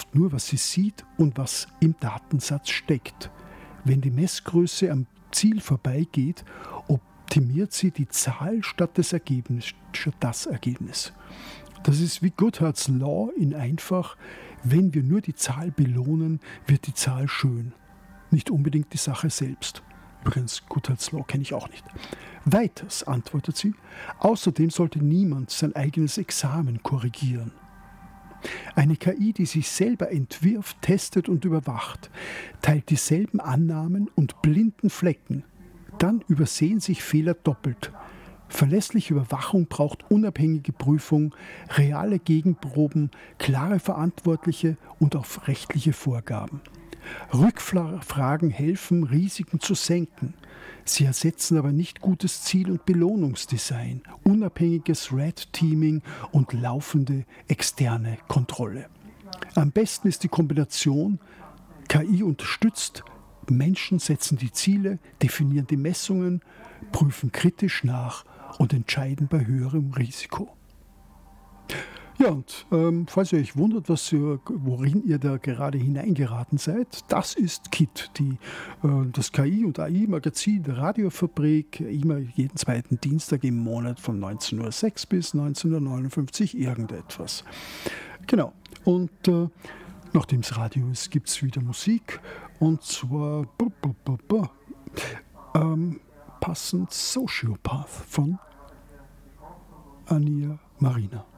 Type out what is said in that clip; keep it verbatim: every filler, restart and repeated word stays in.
misst nur, was sie sieht und was im Datensatz steckt. Wenn die Messgröße am Ziel vorbeigeht, optimiert sie die Zahl statt das Ergebnis. Statt das Ergebnis. Das ist wie Goodhart's Law in einfach: Wenn wir nur die Zahl belohnen, wird die Zahl schön. Nicht unbedingt die Sache selbst. Übrigens, Goodhart's Law kenne ich auch nicht. Weiters, antwortet sie, außerdem sollte niemand sein eigenes Examen korrigieren. Eine K I, die sich selber entwirft, testet und überwacht, teilt dieselben Annahmen und blinden Flecken. Dann übersehen sich Fehler doppelt. Verlässliche Überwachung braucht unabhängige Prüfung, reale Gegenproben, klare Verantwortliche und auch rechtliche Vorgaben. Rückfragen helfen, Risiken zu senken. Sie ersetzen aber nicht gutes Ziel- und Belohnungsdesign, unabhängiges Red Teaming und laufende externe Kontrolle. Am besten ist die Kombination: K I unterstützt, Menschen setzen die Ziele, definieren die Messungen, prüfen kritisch nach und entscheiden bei höherem Risiko. Ja, und ähm, falls ihr euch wundert, was ihr, worin ihr da gerade hineingeraten seid, das ist K I T, die, äh, das K I- und A I-Magazin der Radiofabrik, immer jeden zweiten Dienstag im Monat von neunzehn Uhr sechs bis neunzehn Uhr neunundfünfzig irgendetwas. Genau, und äh, nachdem es Radio ist, gibt es wieder Musik, und zwar bu, bu, bu, bu, ähm, passend Sociopath von Ania Marina.